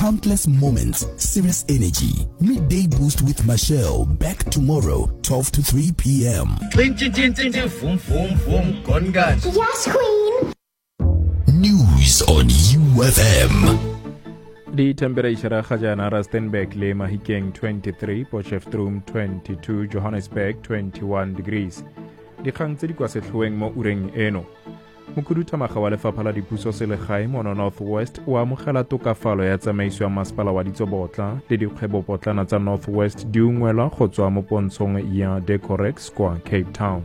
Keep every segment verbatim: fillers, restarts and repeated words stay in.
Countless moments, serious energy. Midday boost with Michelle. Back tomorrow, twelve to three p.m. Yes, Queen. News on U F M. The temperature ga jana Rustenburg le Mahikeng twenty-three, Potchefstroom twenty-two, Johannesburg twenty-one degrees. Dikgang tse di kwa setlhoeng mo ureng eno. Mokhuduthamaga wa lefapha la dipuso selegae mono Northwest o amogela tokafalo ya tsamaiso ya masepala wa Ditsobotla le dikgwebopotlana tsa Northwest di ungwelwa go tswa mo pontshong ya Decorex kwa Cape Town.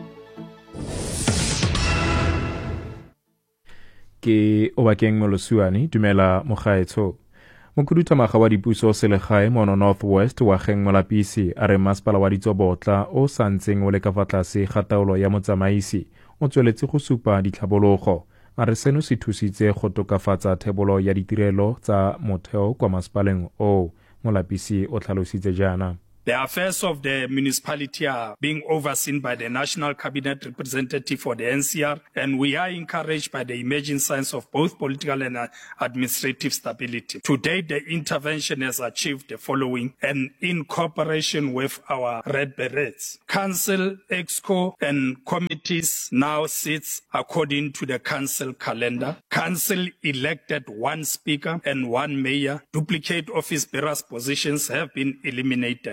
Ke Obakeng Molosuani dumela mogaetsho. Mokhuduthamaga wa dipuso selegae mono Northwest wa Geng Molapisi a re masepala wa Ditsobotla o santseng o le ka fa tlase ga taolo ya motsamaisi o tsweletse go supa ditlhabologo. A re seno se thusitse go tokafatsa thebolo ya ditirelo tsa motheo kwa masepaleng o. Molapisi o tlhalositse jaana. The affairs of the municipality are being overseen by the National Cabinet Representative for the N C R, and we are encouraged by the emerging signs of both political and administrative stability. To date, the intervention has achieved the following, and in cooperation with our Red Berets, Council, Exco, and committees now sits according to the Council calendar. Council elected one speaker and one mayor. Duplicate office bearers' positions have been eliminated.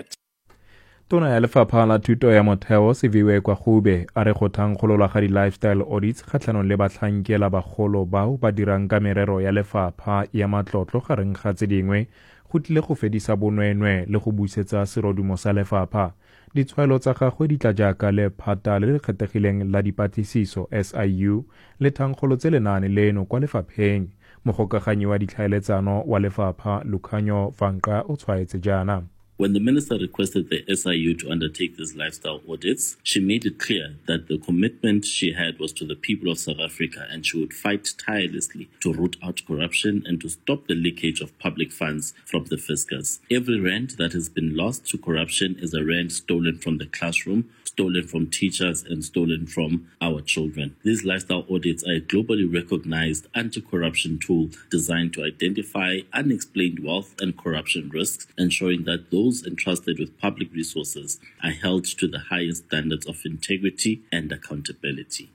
Tona ya lefapha la thuto ya motheo Siviwe kwa Gube a re go thankgololwa ga di-lifestyle audits kgatlhanong le batlhankela bagolo bao ba dirang ka merero ya lefapha ya matlotlo gareng ga tse dingwe go tlile go fedisa bonweenwee le go busetsa serodumo sa lefapha. Ditshwaelo tsa gagwe di tla jaaka lephata le le kgethegileng la dipatlisiso S I U le thankgolo tse lenaane leno kwa lefapheng. Mogokaganyi wa ditlhaeletsano wa lefapha Lukhanyo Vanqa o tshwaetse jaana. When the minister requested the S I U to undertake these lifestyle audits, she made it clear that the commitment she had was to the people of South Africa, and she would fight tirelessly to root out corruption and to stop the leakage of public funds from the fiscus. Every rand that has been lost to corruption is a rand stolen from the classroom, stolen from teachers, and stolen from our children. These lifestyle audits are a globally recognized anti-corruption tool designed to identify unexplained wealth and corruption risks, ensuring that those Those entrusted with public resources are held to the highest standards of integrity and accountability.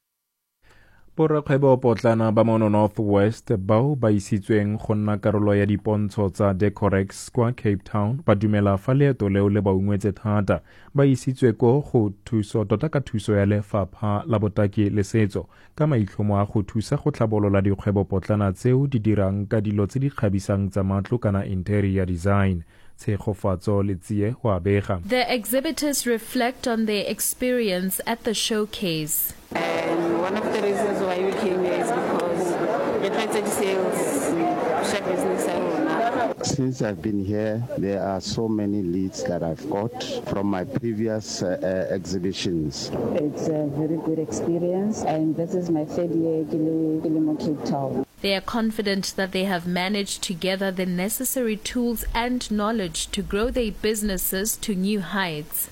Borakgwebo potlana ba mono Northwest bao ba isitsweng go nna karolo ya dipontsho tsa Decorex kwa Cape Town ba dumela fa leeto leo le ba ungwetse thata ba isitswe ko go thuso tota ka thuso ya lefapha la botaki le setso ka maitlhomo a go thusa go tlhabolola dikgwebo potlana tseo di dirang ka dilo tse di kgabisang tsa matlo kana interior design. The exhibitors reflect on their experience at the showcase. And one of the reasons why we came here is because we tried to sales share business. Since I've been here, there are so many leads that I've got from my previous uh, uh, exhibitions. It's a very good experience, and this is my third year in Cape Town. They are confident that they have managed to gather the necessary tools and knowledge to grow their businesses to new heights.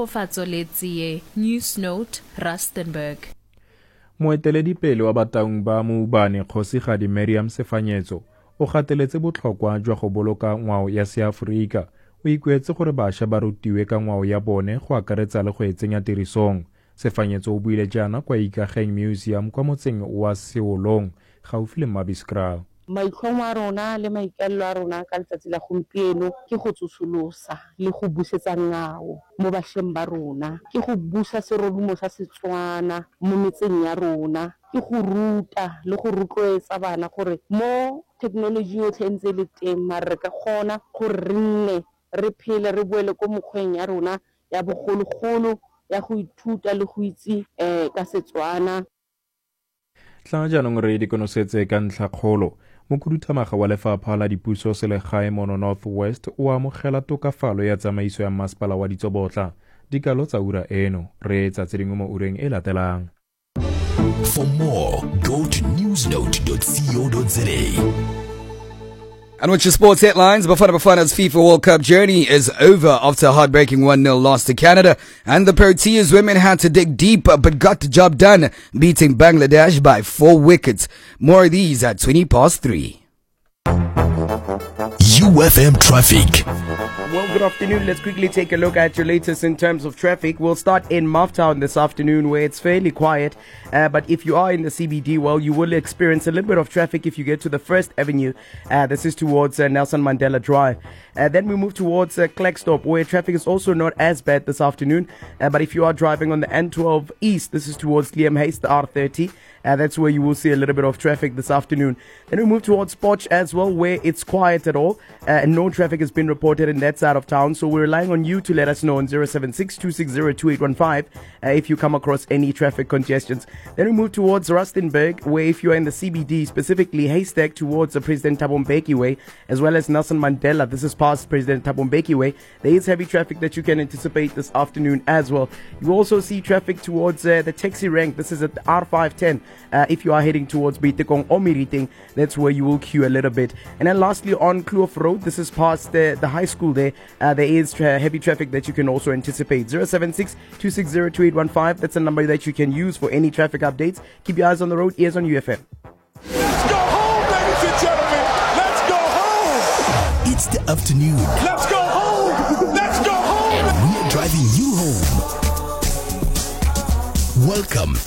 News Note, Rustenburg. Moeteledipele wa bataung ba Moubane Kgosigadi Miriam Sefanyetso o gateletse botlhokwa jwa go boloka ngwao ya Seafrika. O ikuetse gore bašwa ba rutiwe ka ngwao ya bone go akaretsa le go e tsenya tirisong. Sefanyetso o buile jaana kwa Ikageng Museum kwa motseng wa Seolong gaufi le Mabiskra. Maitlhomo a rona le maikalelo a rona ka letsatsi la gompieno ke go tsosolosa le go busetsa ngao mo bašweng ba rona, ke go busa serodumo sa Setswana mo metseng ya rona, ke go ruta le go rotloetsa bana gore mo technology yotlhe ntse le teng mare re ka kgona gore re nne re phele re boele ko mokgweng ya rona ya bogologolo ya go ithuta le go itse eh ka Setswana. Tla jaanong re di konosetse ka ntlhakgolo. Mokhuduthamaga wa lefapha la dipuso selegae mono Northwest o amogela tokafalo ya tsamaiso ya masepala wa Ditsobotla. Dikalo tsa ura eno re tsa tse dingwe mo ureng e latelang. For more, go to newsnote dot co dot za. And with your sports headlines, Bafana Bafana's FIFA World Cup journey is over after a heartbreaking one nil loss to Canada. And the Proteas women had to dig deep but got the job done, beating Bangladesh by four wickets. More of these at twenty past three. U F M traffic. Well, good afternoon. Let's quickly take a look at your latest in terms of traffic. We'll start in Mouffetown this afternoon, where it's fairly quiet. Uh, but if you are in the C B D, well, you will experience a little bit of traffic if you get to the First Avenue. Uh, this is towards uh, Nelson Mandela Drive. Uh, then we move towards uh, Klerksdorp, where traffic is also not as bad this afternoon. Uh, but if you are driving on the N twelve East, this is towards Liam Hayes, the R thirty. Uh, that's where you will see a little bit of traffic this afternoon. Then we move towards Potch as well, where it's quiet at all. Uh, and no traffic has been reported in that side of town. So we're relying on you to let us know on zero seven six, two six zero, two eight one five uh, if you come across any traffic congestions. Then we move towards Rustenburg, where if you are in the C B D, specifically Haystack towards the President Thabo Mbeki Way, as well as Nelson Mandela, this is past President Thabo Mbeki Way, there is heavy traffic that you can anticipate this afternoon as well. You also see traffic towards uh, the taxi rank. This is at the R five ten. Uh, if you are heading towards Beitekong or Meriting, that's where you will queue a little bit. And then lastly, on Kloof Road, this is past the, the high school there. Uh, there is tra- heavy traffic that you can also anticipate. zero seven six, two six zero, two eight one five. That's a number that you can use for any traffic updates. Keep your eyes on the road. Ears on U F M. Let's go home, ladies and gentlemen. Let's go home. It's the afternoon. Let's go home. Let's go home. And we're driving you home. Welcome